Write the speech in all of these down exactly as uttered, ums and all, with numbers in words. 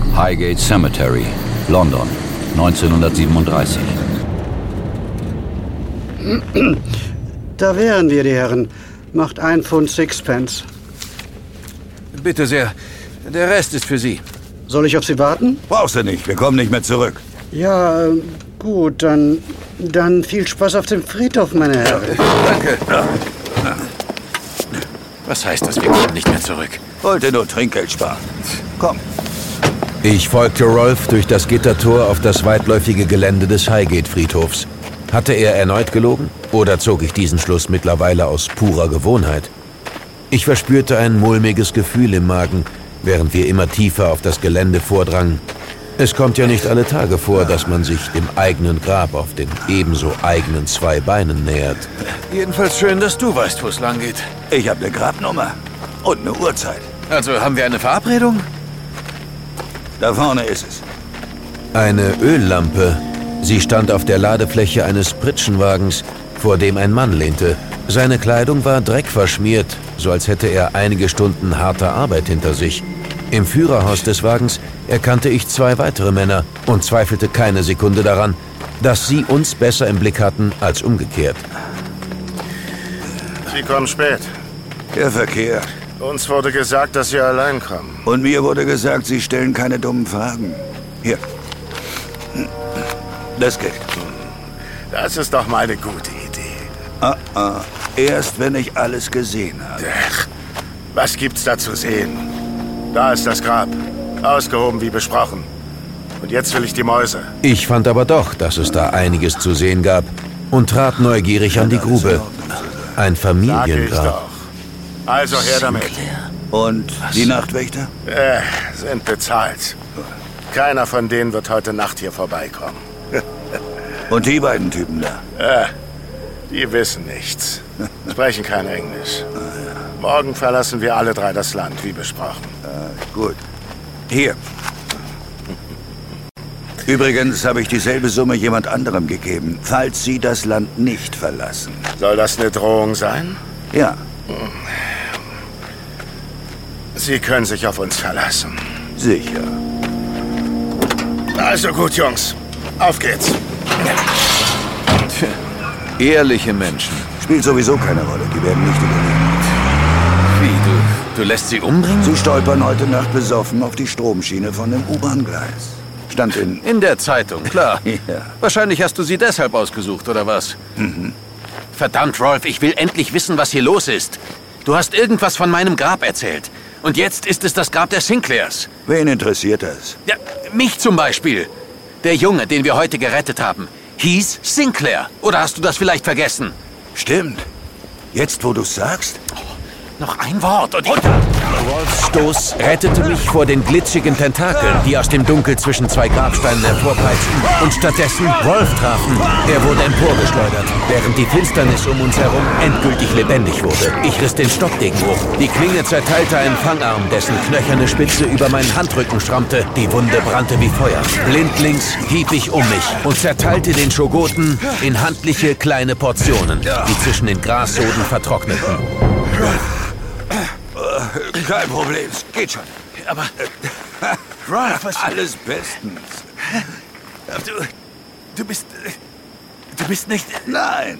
Highgate Cemetery, London, neunzehnhundertsiebenunddreißig. Da wären wir, die Herren. Macht ein Pfund Sixpence. Bitte sehr. Der Rest ist für Sie. Soll ich auf Sie warten? Brauchst du nicht. Wir kommen nicht mehr zurück. Ja, äh, gut, dann, dann viel Spaß auf dem Friedhof, meine Herren. Danke. Was heißt das, wir kommen nicht mehr zurück? Wollte nur Trinkgeld sparen. Komm. Ich folgte Rolf durch das Gittertor auf das weitläufige Gelände des Highgate-Friedhofs. Hatte er erneut gelogen? Oder zog ich diesen Schluss mittlerweile aus purer Gewohnheit? Ich verspürte ein mulmiges Gefühl im Magen, während wir immer tiefer auf das Gelände vordrangen. Es kommt ja nicht alle Tage vor, dass man sich dem eigenen Grab auf den ebenso eigenen zwei Beinen nähert. Jedenfalls schön, dass du weißt, wo es lang geht. Ich habe eine Grabnummer und eine Uhrzeit. Also haben wir eine Verabredung? Da vorne ist es. Eine Öllampe. Sie stand auf der Ladefläche eines Pritschenwagens, vor dem ein Mann lehnte. Seine Kleidung war dreckverschmiert, so als hätte er einige Stunden harter Arbeit hinter sich. Im Führerhaus des Wagens erkannte ich zwei weitere Männer und zweifelte keine Sekunde daran, dass sie uns besser im Blick hatten als umgekehrt. Sie kommen spät. Der Verkehr. Uns wurde gesagt, dass Sie allein kommen. Und mir wurde gesagt, Sie stellen keine dummen Fragen. Hier. Das Geld. Das ist doch mal eine gute Idee. Ah, ah. Erst, wenn ich alles gesehen habe. Ach, was gibt's da zu sehen? Da ist das Grab. Ausgehoben wie besprochen. Und jetzt will ich die Mäuse. Ich fand aber doch, dass es da einiges zu sehen gab und trat neugierig an die Grube. Ein Sag ich Familiengrab. doch. Also her damit. Und die Nachtwächter? Äh, sind bezahlt. Keiner von denen wird heute Nacht hier vorbeikommen. Und die beiden Typen da? Äh, die wissen nichts. Sprechen kein Englisch. Morgen verlassen wir alle drei das Land, wie besprochen. Äh, gut. Hier. Übrigens habe ich dieselbe Summe jemand anderem gegeben, falls Sie das Land nicht verlassen. Soll das eine Drohung sein? Ja. Sie können sich auf uns verlassen. Sicher. Also gut, Jungs. Auf geht's. Tja, ehrliche Menschen. Spielt sowieso keine Rolle. Die werden nicht überleben. Wie, du, du lässt sie umbringen? Sie stolpern heute Nacht besoffen auf die Stromschiene von dem U-Bahn-Gleis. Stand in... In der Zeitung, klar. Ja. Wahrscheinlich hast du sie deshalb ausgesucht, oder was? Mhm. Verdammt, Rolf, ich will endlich wissen, was hier los ist. Du hast irgendwas von meinem Grab erzählt. Und jetzt ist es das Grab der Sinclairs. Wen interessiert das? Ja, mich zum Beispiel. Der Junge, den wir heute gerettet haben, hieß Sinclair. Oder hast du das vielleicht vergessen? Stimmt. Jetzt, wo du's sagst? Noch ein Wort und... Rolfs Stoß rettete mich vor den glitschigen Tentakeln, die aus dem Dunkel zwischen zwei Grabsteinen hervorpeitschten und stattdessen Rolf trafen. Er wurde emporgeschleudert, während die Finsternis um uns herum endgültig lebendig wurde. Ich riss den Stockdegen hoch. Die Klinge zerteilte einen Fangarm, dessen knöcherne Spitze über meinen Handrücken schrammte. Die Wunde brannte wie Feuer. Blindlings hieb ich um mich und zerteilte den Schogoten in handliche kleine Portionen, die zwischen den Grassoden vertrockneten. Kein Problem, es geht schon. Aber... Rolf, was... Alles bestens. Du... Du bist... Du bist nicht... Nein.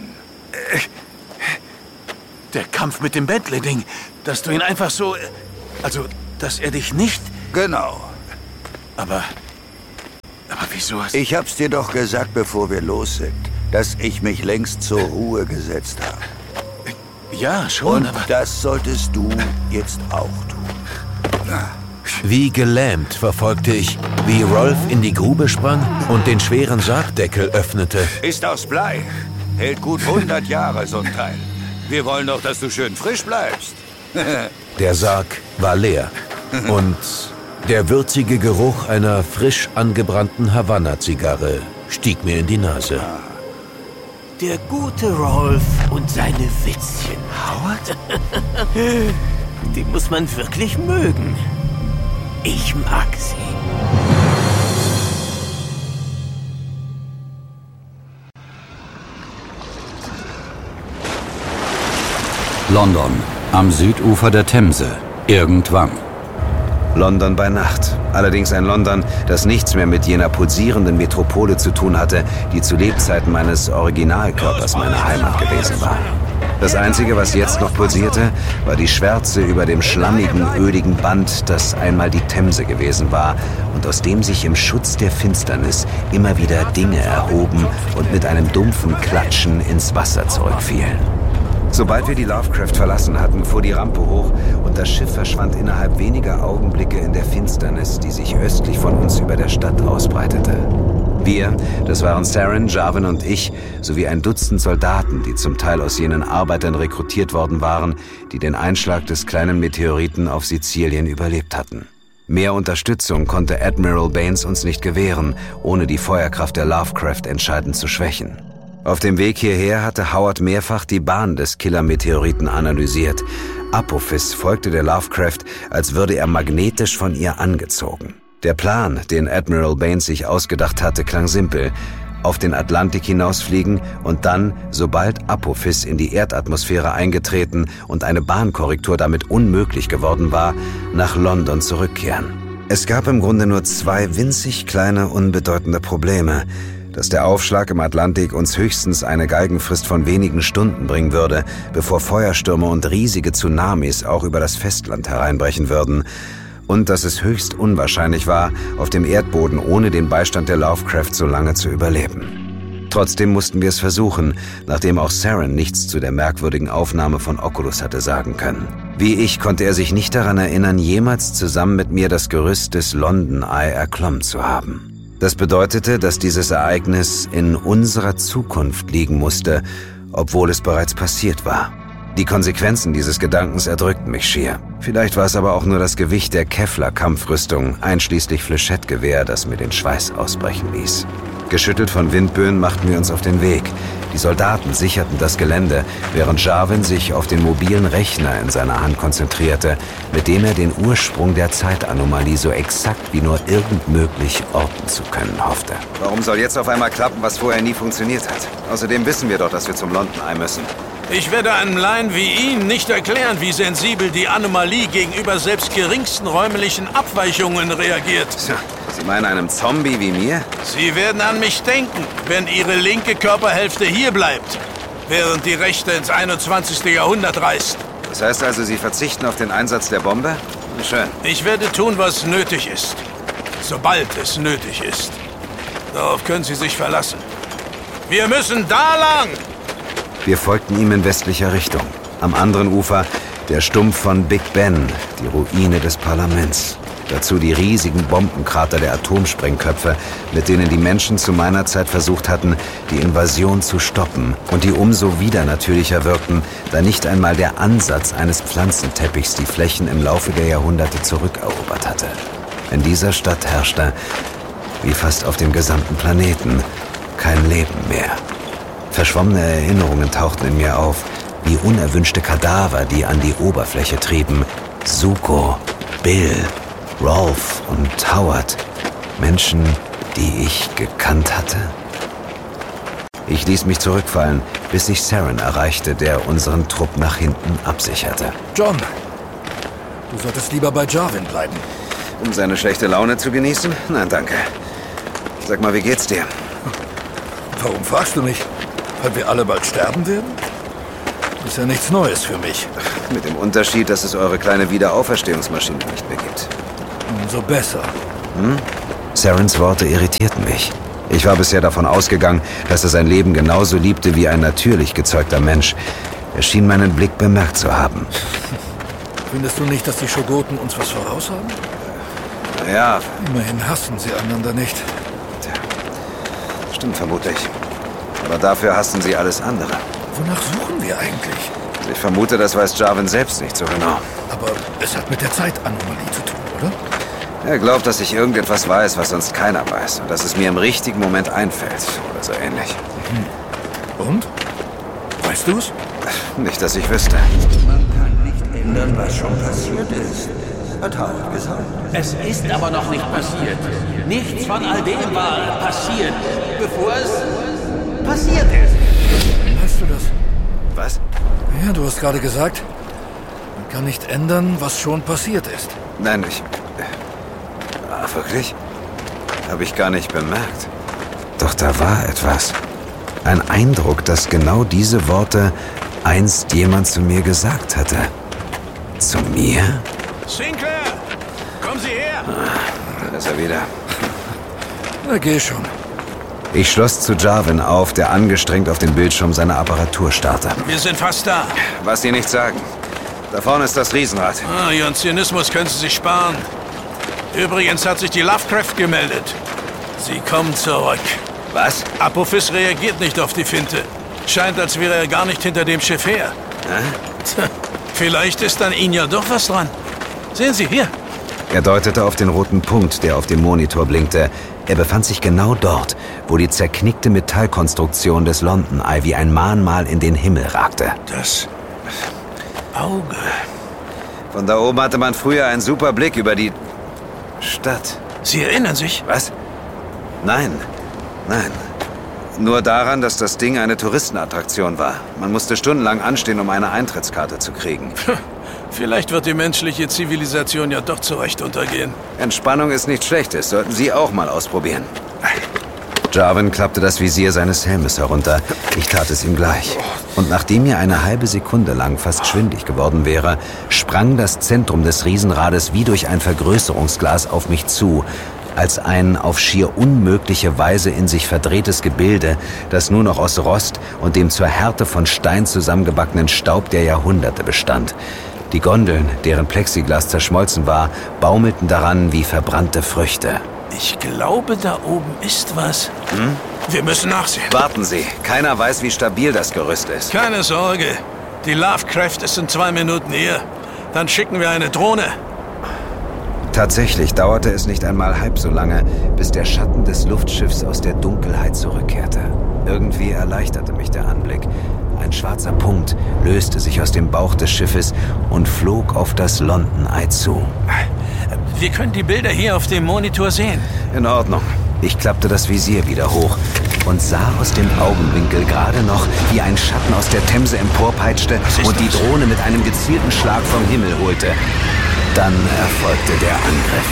Der Kampf mit dem Bentley-Ding, dass du ihn einfach so... Also, dass er dich nicht... Genau. Aber... Aber wieso hast... Ich hab's dir doch gesagt, bevor wir los sind, dass ich mich längst zur Ruhe gesetzt habe. Ja, schon, Und aber... das solltest du jetzt auch tun. Wie gelähmt verfolgte ich, wie Rolf in die Grube sprang und den schweren Sargdeckel öffnete. Ist aus Blei. Hält gut hundert Jahre, so ein Teil. Wir wollen doch, dass du schön frisch bleibst. Der Sarg war leer und der würzige Geruch einer frisch angebrannten Havanna-Zigarre stieg mir in die Nase. Der gute Rolf und seine Witzchen. Howard? Die muss man wirklich mögen. Ich mag sie. London, am Südufer der Themse, irgendwann. London bei Nacht. Allerdings ein London, das nichts mehr mit jener pulsierenden Metropole zu tun hatte, die zu Lebzeiten meines Originalkörpers meine Heimat gewesen war. Das Einzige, was jetzt noch pulsierte, war die Schwärze über dem schlammigen, ödigen Band, das einmal die Themse gewesen war und aus dem sich im Schutz der Finsternis immer wieder Dinge erhoben und mit einem dumpfen Klatschen ins Wasser zurückfielen. Sobald wir die Lovecraft verlassen hatten, fuhr die Rampe hoch und das Schiff verschwand innerhalb weniger Augenblicke in der Finsternis, die sich östlich von uns über der Stadt ausbreitete. Wir, das waren Saren, Jarvan und ich, sowie ein Dutzend Soldaten, die zum Teil aus jenen Arbeitern rekrutiert worden waren, die den Einschlag des kleinen Meteoriten auf Sizilien überlebt hatten. Mehr Unterstützung konnte Admiral Baines uns nicht gewähren, ohne die Feuerkraft der Lovecraft entscheidend zu schwächen. Auf dem Weg hierher hatte Howard mehrfach die Bahn des Killer-Meteoriten analysiert. Apophis folgte der Lovecraft, als würde er magnetisch von ihr angezogen. Der Plan, den Admiral Baines sich ausgedacht hatte, klang simpel. Auf den Atlantik hinausfliegen und dann, sobald Apophis in die Erdatmosphäre eingetreten und eine Bahnkorrektur damit unmöglich geworden war, nach London zurückkehren. Es gab im Grunde nur zwei winzig kleine, unbedeutende Probleme. Dass der Aufschlag im Atlantik uns höchstens eine Galgenfrist von wenigen Stunden bringen würde, bevor Feuerstürme und riesige Tsunamis auch über das Festland hereinbrechen würden. Und dass es höchst unwahrscheinlich war, auf dem Erdboden ohne den Beistand der Lovecraft so lange zu überleben. Trotzdem mussten wir es versuchen, nachdem auch Saren nichts zu der merkwürdigen Aufnahme von Oculus hatte sagen können. Wie ich konnte er sich nicht daran erinnern, jemals zusammen mit mir das Gerüst des London Eye erklommen zu haben. Das bedeutete, dass dieses Ereignis in unserer Zukunft liegen musste, obwohl es bereits passiert war. Die Konsequenzen dieses Gedankens erdrückten mich schier. Vielleicht war es aber auch nur das Gewicht der Kevlar-Kampfrüstung, einschließlich Flechettgewehr, das mir den Schweiß ausbrechen ließ. Geschüttelt von Windböen machten wir uns auf den Weg. Die Soldaten sicherten das Gelände, während Jarvan sich auf den mobilen Rechner in seiner Hand konzentrierte, mit dem er den Ursprung der Zeitanomalie so exakt wie nur irgend möglich orten zu können hoffte. Warum soll jetzt auf einmal klappen, was vorher nie funktioniert hat? Außerdem wissen wir doch, dass wir zum London Eye müssen. Ich werde einem Laien wie Ihnen nicht erklären, wie sensibel die Anomalie gegenüber selbst geringsten räumlichen Abweichungen reagiert. Tja, Sie meinen einem Zombie wie mir? Sie werden an mich denken, wenn Ihre linke Körperhälfte hier bleibt, während die rechte ins einundzwanzigste Jahrhundert reist. Das heißt also, Sie verzichten auf den Einsatz der Bombe? Schön. Ich werde tun, was nötig ist. Sobald es nötig ist. Darauf können Sie sich verlassen. Wir müssen da lang! Wir folgten ihm in westlicher Richtung. Am anderen Ufer der Stumpf von Big Ben, die Ruine des Parlaments. Dazu die riesigen Bombenkrater der Atomsprengköpfe, mit denen die Menschen zu meiner Zeit versucht hatten, die Invasion zu stoppen und die umso widernatürlicher wirkten, da nicht einmal der Ansatz eines Pflanzenteppichs die Flächen im Laufe der Jahrhunderte zurückerobert hatte. In dieser Stadt herrschte, wie fast auf dem gesamten Planeten, kein Leben mehr. Verschwommene Erinnerungen tauchten in mir auf, wie unerwünschte Kadaver, die an die Oberfläche trieben. Zuko, Bill, Rolf und Howard. Menschen, die ich gekannt hatte. Ich ließ mich zurückfallen, bis ich Saren erreichte, der unseren Trupp nach hinten absicherte. John, du solltest lieber bei Jarvan bleiben. Um seine schlechte Laune zu genießen? Nein, danke. Sag mal, wie geht's dir? Warum fragst du mich? Weil wir alle bald sterben werden? Ist ja nichts Neues für mich. Mit dem Unterschied, dass es eure kleine Wiederauferstehungsmaschine nicht mehr gibt. Umso besser. Hm? Sarens Worte irritierten mich. Ich war bisher davon ausgegangen, dass er sein Leben genauso liebte wie ein natürlich gezeugter Mensch. Er schien meinen Blick bemerkt zu haben. Findest du nicht, dass die Shogoten uns was voraus haben? Ja. Immerhin hassen sie einander nicht. Tja, stimmt vermutlich. Aber dafür hassen sie alles andere. Wonach suchen wir eigentlich? Ich vermute, das weiß Jarvan selbst nicht so genau. Aber es hat mit der Zeitanomalie zu tun, oder? Er glaubt, dass ich irgendetwas weiß, was sonst keiner weiß. Und dass es mir im richtigen Moment einfällt. Oder so ähnlich. Mhm. Und? Weißt du's? Nicht, dass ich wüsste. Man kann nicht ändern, was schon passiert ist, hat Howard gesagt. Es ist aber noch nicht passiert. Nichts von all dem war passiert, bevor es passiert ist. Weißt du das? Was? Ja, du hast gerade gesagt, man kann nicht ändern, was schon passiert ist. Nein, ich... Ach, wirklich? Habe ich gar nicht bemerkt. Doch da war etwas. Ein Eindruck, dass genau diese Worte einst jemand zu mir gesagt hatte. Zu mir? Sinclair! Kommen Sie her! Ah, da ist er wieder. Na, geh schon. Ich schloss zu Jarvin auf, der angestrengt auf dem Bildschirm seine Apparatur starrte. Wir sind fast da. Was Sie nicht sagen. Da vorne ist das Riesenrad. Ah, Ihren Zynismus können Sie sich sparen. Übrigens hat sich die Lovecraft gemeldet. Sie kommen zurück. Was? Apophis reagiert nicht auf die Finte. Scheint, als wäre er gar nicht hinter dem Schiff her. Hä? Vielleicht ist an Ihnen ja doch was dran. Sehen Sie, hier. Er deutete auf den roten Punkt, der auf dem Monitor blinkte. Er befand sich genau dort, wo die zerknickte Metallkonstruktion des London Eye wie ein Mahnmal in den Himmel ragte. Das Auge. Von da oben hatte man früher einen super Blick über die Stadt. Sie erinnern sich? Was? Nein, nein. Nur daran, dass das Ding eine Touristenattraktion war. Man musste stundenlang anstehen, um eine Eintrittskarte zu kriegen. Vielleicht wird die menschliche Zivilisation ja doch zurecht untergehen. Entspannung ist nichts Schlechtes, sollten Sie auch mal ausprobieren. Jarvin klappte das Visier seines Helmes herunter. Ich tat es ihm gleich. Und nachdem mir eine halbe Sekunde lang fast schwindlig geworden wäre, sprang das Zentrum des Riesenrades wie durch ein Vergrößerungsglas auf mich zu, als ein auf schier unmögliche Weise in sich verdrehtes Gebilde, das nur noch aus Rost und dem zur Härte von Stein zusammengebackenen Staub der Jahrhunderte bestand. Die Gondeln, deren Plexiglas zerschmolzen war, baumelten daran wie verbrannte Früchte. Ich glaube, da oben ist was. Hm? Wir müssen nachsehen. Warten Sie. Keiner weiß, wie stabil das Gerüst ist. Keine Sorge. Die Lovecraft ist in zwei Minuten hier. Dann schicken wir eine Drohne. Tatsächlich dauerte es nicht einmal halb so lange, bis der Schatten des Luftschiffs aus der Dunkelheit zurückkehrte. Irgendwie erleichterte mich der Anblick. Ein schwarzer Punkt löste sich aus dem Bauch des Schiffes und flog auf das London Eye zu. Wir können die Bilder hier auf dem Monitor sehen. In Ordnung. Ich klappte das Visier wieder hoch und sah aus dem Augenwinkel gerade noch, wie ein Schatten aus der Themse emporpeitschte und die Drohne mit einem gezielten Schlag vom Himmel holte. Dann erfolgte der Angriff.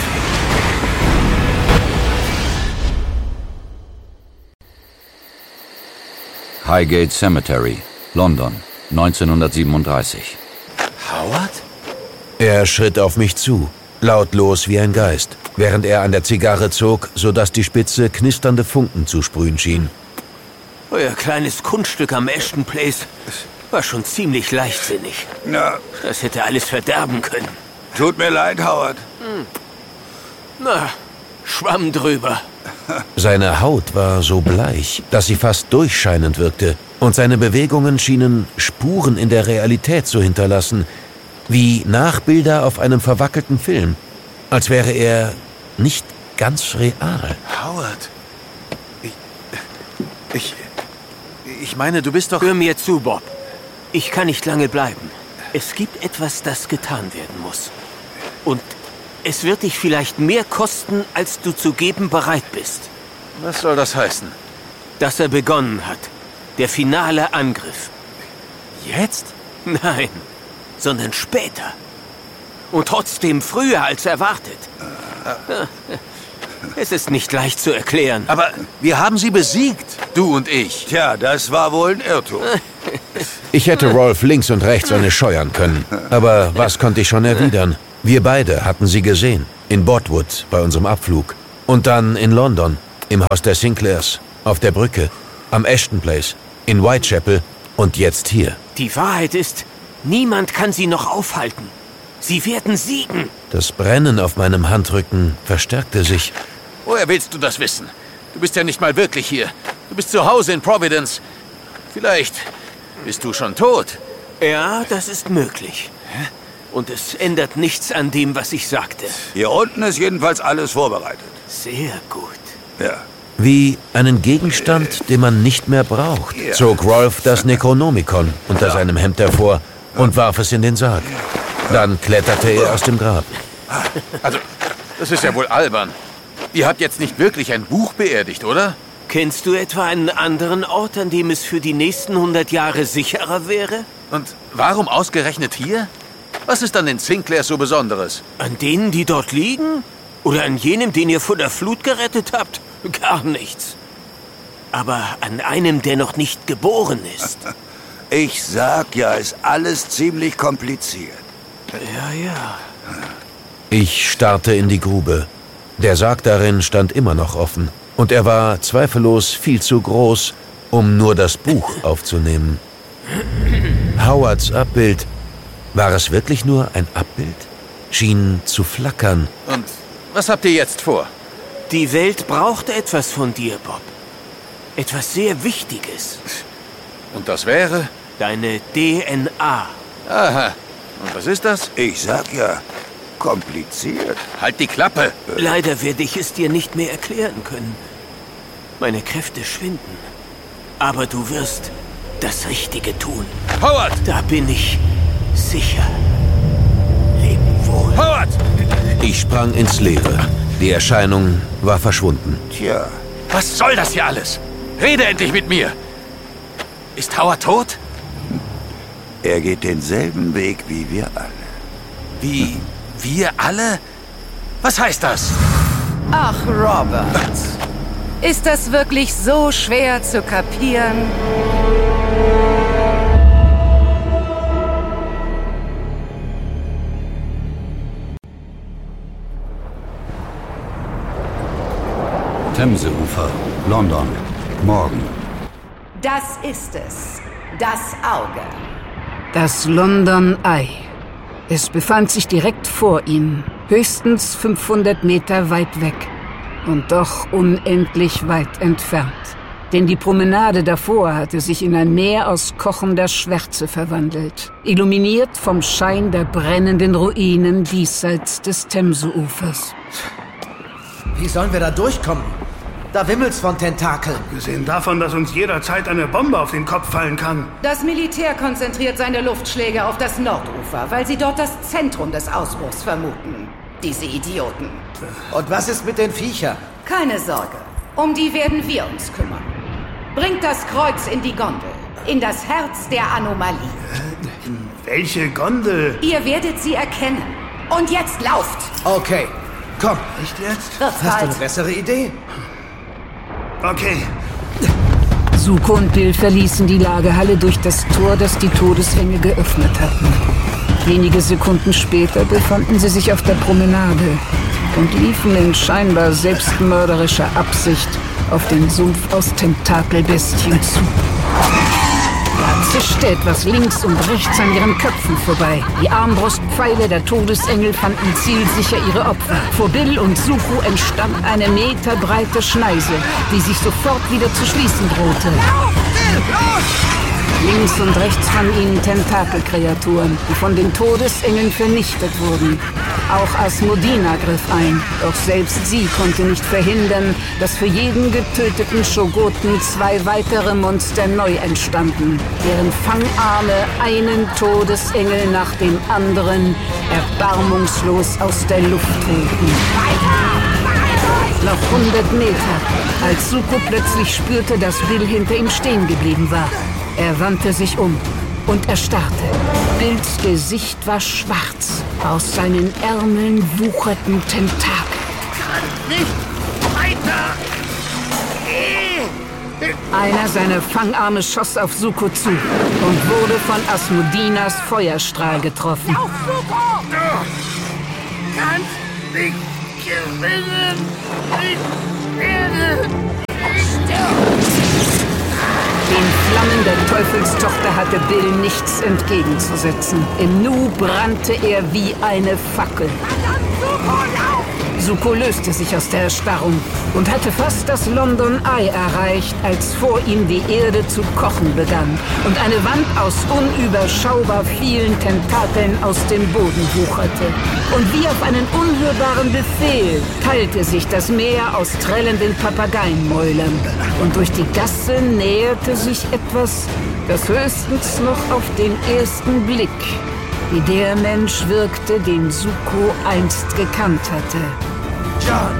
Highgate Cemetery, London, neunzehnhundertsiebenunddreißig. Howard? Er schritt auf mich zu, lautlos wie ein Geist, während er an der Zigarre zog, sodass die Spitze knisternde Funken zu sprühen schien. Euer kleines Kunststück am Ashton Place war schon ziemlich leichtsinnig. Na, das hätte alles verderben können. Tut mir leid, Howard. Hm. Na, Schwamm drüber. Seine Haut war so bleich, dass sie fast durchscheinend wirkte, und seine Bewegungen schienen Spuren in der Realität zu hinterlassen, wie Nachbilder auf einem verwackelten Film, als wäre er nicht ganz real. Howard, ich, ich, ich meine, du bist doch... Hör mir zu, Bob. Ich kann nicht lange bleiben. Es gibt etwas, das getan werden muss. Und es wird dich vielleicht mehr kosten, als du zu geben bereit bist. Was soll das heißen? Dass er begonnen hat. Der finale Angriff. Jetzt? Nein, sondern später. Und trotzdem früher als erwartet. Es ist nicht leicht zu erklären. Aber wir haben sie besiegt, du und ich. Tja, das war wohl ein Irrtum. Ich hätte Rolf links und rechts eine scheuern können. Aber was konnte ich schon erwidern? Wir beide hatten sie gesehen. In Botwood, bei unserem Abflug. Und dann in London, im Haus der Sinclairs, auf der Brücke, am Ashton Place, in Whitechapel und jetzt hier. Die Wahrheit ist, niemand kann sie noch aufhalten. Sie werden siegen. Das Brennen auf meinem Handrücken verstärkte sich. Woher willst du das wissen? Du bist ja nicht mal wirklich hier. Du bist zu Hause in Providence. Vielleicht bist du schon tot. Ja, das ist möglich. Hä? Und es ändert nichts an dem, was ich sagte. Hier unten ist jedenfalls alles vorbereitet. Sehr gut. Ja. Wie einen Gegenstand, den man nicht mehr braucht, Ja. zog Rolf das Necronomicon unter Ja. seinem Hemd hervor und warf es in den Sarg. Dann kletterte er aus dem Grab. Also, das ist ja wohl albern. Ihr habt jetzt nicht wirklich ein Buch beerdigt, oder? Kennst du etwa einen anderen Ort, an dem es für die nächsten hundert Jahre sicherer wäre? Und warum ausgerechnet hier? Was ist an den Sinclairs so Besonderes? An denen, die dort liegen? Oder an jenem, den ihr vor der Flut gerettet habt? Gar nichts. Aber an einem, der noch nicht geboren ist. Ich sag ja, ist alles ziemlich kompliziert. Ja, ja. Ich starrte in die Grube. Der Sarg darin stand immer noch offen. Und er war zweifellos viel zu groß, um nur das Buch aufzunehmen. Howards Abbild. War es wirklich nur ein Abbild? Schien zu flackern. Und was habt ihr jetzt vor? Die Welt braucht etwas von dir, Bob. Etwas sehr Wichtiges. Und das wäre? Deine D N A. Aha. Und was ist das? Ich sag ja, kompliziert. Halt die Klappe! Leider werde ich es dir nicht mehr erklären können. Meine Kräfte schwinden. Aber du wirst das Richtige tun. Howard! Da bin ich sicher. Leb wohl. Howard! Ich sprang ins Leere. Die Erscheinung war verschwunden. Tja. Was soll das hier alles? Rede endlich mit mir! Ist Howard tot? Er geht denselben Weg wie wir alle. Wie? Wir alle? Was heißt das? Ach, Robert. Ist das wirklich so schwer zu kapieren? Themseufer, London, morgen. Das ist es. Das Auge. Das London Eye. Es befand sich direkt vor ihm, höchstens fünfhundert Meter weit weg. Und doch unendlich weit entfernt. Denn die Promenade davor hatte sich in ein Meer aus kochender Schwärze verwandelt, illuminiert vom Schein der brennenden Ruinen diesseits des Themseufers. Wie sollen wir da durchkommen? Da wimmelt's von Tentakeln. Abgesehen davon, dass uns jederzeit eine Bombe auf den Kopf fallen kann. Das Militär konzentriert seine Luftschläge auf das Nordufer, weil sie dort das Zentrum des Ausbruchs vermuten. Diese Idioten. Und was ist mit den Viechern? Keine Sorge. Um die werden wir uns kümmern. Bringt das Kreuz in die Gondel. In das Herz der Anomalie. Äh, welche Gondel? Ihr werdet sie erkennen. Und jetzt lauft! Okay, komm. Echt jetzt? Wird's Hast du bald. eine bessere Idee? Okay. Suko und Bill verließen die Lagerhalle durch das Tor, das die Todesengel geöffnet hatten. Wenige Sekunden später befanden sie sich auf der Promenade und liefen in scheinbar selbstmörderischer Absicht auf den Sumpf aus Tentakelbestien zu. Da zischte etwas links und rechts an ihren Köpfen vorbei. Die Armbrustpfeile der Todesengel fanden zielsicher ihre Opfer. Vor Bill und Suko entstand eine meterbreite Schneise, die sich sofort wieder zu schließen drohte. Links und rechts von ihnen Tentakelkreaturen, die von den Todesengeln vernichtet wurden. Auch Asmodina griff ein, doch selbst sie konnte nicht verhindern, dass für jeden getöteten Shogoten zwei weitere Monster neu entstanden, deren Fangarme einen Todesengel nach dem anderen erbarmungslos aus der Luft holten. Noch hundert Meter, als Suko plötzlich spürte, dass Bill hinter ihm stehen geblieben war. Er wandte sich um und erstarrte. Bills Gesicht war schwarz. Aus seinen Ärmeln wucherten Tentakel. Nicht weiter! Einer seiner Fangarme schoss auf Suko zu und wurde von Asmodinas Feuerstrahl getroffen. Lauf, Suko! Du kannst nicht gewinnen! Ich werde sterben! Den Flammen der Teufelstochter hatte Bill nichts entgegenzusetzen. Im Nu brannte er wie eine Fackel. Suko löste sich aus der Erstarrung und hatte fast das London Eye erreicht, als vor ihm die Erde zu kochen begann und eine Wand aus unüberschaubar vielen Tentakeln aus dem Boden wucherte. Und wie auf einen unhörbaren Befehl teilte sich das Meer aus trellenden Papageienmäulern. Und durch die Gasse näherte sich etwas, das höchstens noch auf den ersten Blick wie der Mensch wirkte, den Suko einst gekannt hatte. John!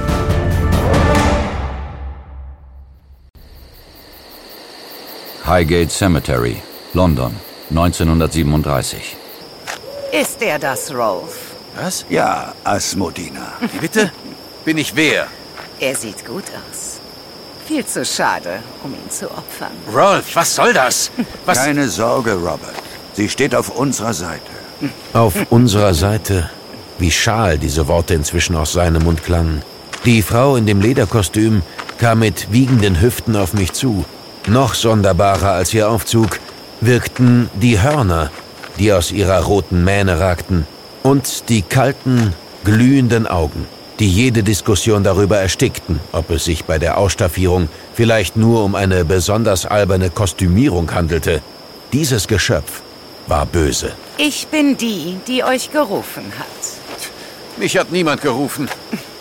Highgate Cemetery, London, neunzehnhundertsiebenunddreißig. Ist er das, Rolf? Was? Ja, Asmodina. Wie bitte? Bin ich wer? Er sieht gut aus. Viel zu schade, um ihn zu opfern. Rolf, was soll das? Was? Keine Sorge, Robert. Sie steht auf unserer Seite. Auf unserer Seite. Wie schal diese Worte inzwischen aus seinem Mund klangen. Die Frau in dem Lederkostüm kam mit wiegenden Hüften auf mich zu. Noch sonderbarer als ihr Aufzug wirkten die Hörner, die aus ihrer roten Mähne ragten, und die kalten, glühenden Augen, die jede Diskussion darüber erstickten, ob es sich bei der Ausstaffierung vielleicht nur um eine besonders alberne Kostümierung handelte. Dieses Geschöpf war böse. Ich bin die, die euch gerufen hat. Mich hat niemand gerufen.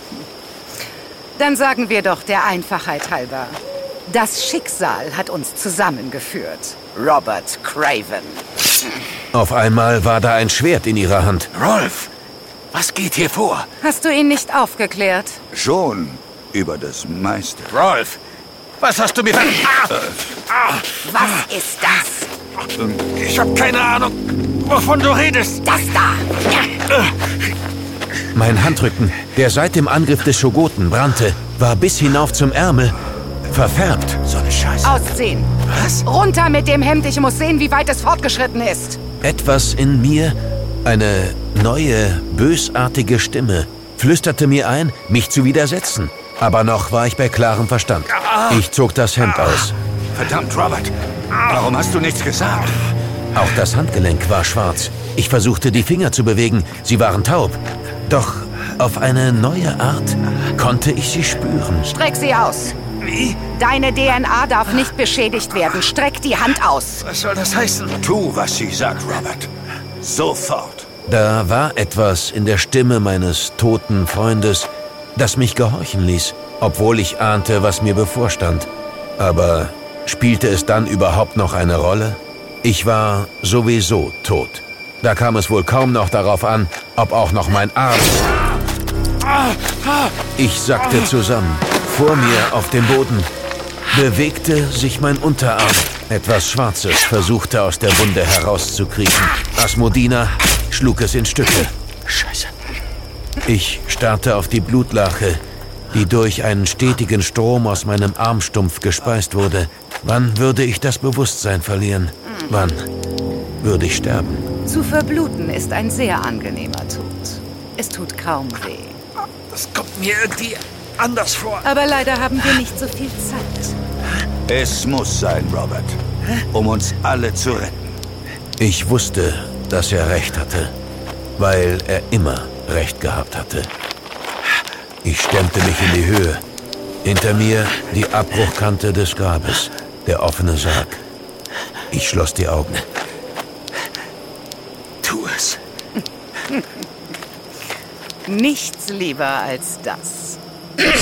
Dann sagen wir doch der Einfachheit halber. Das Schicksal hat uns zusammengeführt. Robert Craven. Auf einmal war da ein Schwert in ihrer Hand. Rolf, was geht hier vor? Hast du ihn nicht aufgeklärt? Schon über das meiste. Rolf, was hast du mir... Ah! Ah! Was ist das? Ich habe keine Ahnung, wovon du redest. Das da! Mein Handrücken, der seit dem Angriff des Shogoten brannte, war bis hinauf zum Ärmel verfärbt. So eine Scheiße. Ausziehen. Was? Runter mit dem Hemd, ich muss sehen, wie weit es fortgeschritten ist. Etwas in mir, eine neue, bösartige Stimme, flüsterte mir ein, mich zu widersetzen. Aber noch war ich bei klarem Verstand. Ich zog das Hemd aus. Verdammt, Robert. Warum hast du nichts gesagt? Auch das Handgelenk war schwarz. Ich versuchte, die Finger zu bewegen. Sie waren taub. Doch auf eine neue Art konnte ich sie spüren. Streck sie aus. Wie? Deine D N A darf nicht beschädigt werden. Streck die Hand aus. Was soll das heißen? Tu, was sie sagt, Robert. Sofort. Da war etwas in der Stimme meines toten Freundes, das mich gehorchen ließ, obwohl ich ahnte, was mir bevorstand. Aber spielte es dann überhaupt noch eine Rolle? Ich war sowieso tot. Da kam es wohl kaum noch darauf an, ob auch noch mein Arm... Ich sackte zusammen. Vor mir auf dem Boden bewegte sich mein Unterarm. Etwas Schwarzes versuchte aus der Wunde herauszukriechen. Asmodina schlug es in Stücke. Scheiße. Ich starrte auf die Blutlache, die durch einen stetigen Strom aus meinem Armstumpf gespeist wurde. Wann würde ich das Bewusstsein verlieren? Wann würde ich sterben? Zu verbluten ist ein sehr angenehmer Tod. Es tut kaum weh. Das kommt mir irgendwie anders vor. Aber leider haben wir nicht so viel Zeit. Es muss sein, Robert. Um uns alle zu retten. Ich wusste, dass er recht hatte, weil er immer recht gehabt hatte. Ich stemmte mich in die Höhe. Hinter mir die Abbruchkante des Grabes, der offene Sarg. Ich schloss die Augen. Tu es. Nichts lieber als das.